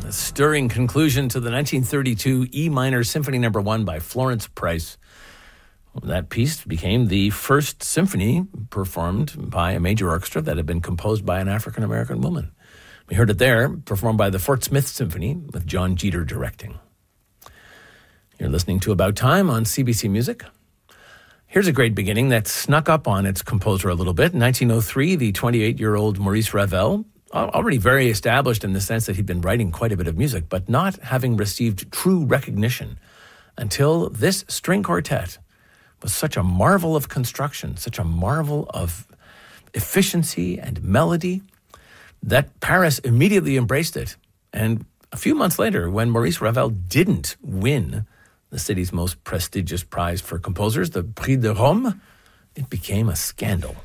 A stirring conclusion to the 1932 E minor Symphony No. 1 by Florence Price. That piece became the first symphony performed by a major orchestra that had been composed by an African-American woman. We heard it there, performed by the Fort Smith Symphony, with John Jeter directing. You're listening to About Time on CBC Music. Here's a great beginning that snuck up on its composer a little bit. In 1903, the 28-year-old Maurice Ravel, already very established in the sense that he'd been writing quite a bit of music, but not having received true recognition until this string quartet was such a marvel of construction, such a marvel of efficiency and melody, that Paris immediately embraced it. And a few months later, when Maurice Ravel didn't win the city's most prestigious prize for composers, the Prix de Rome, it became a scandal.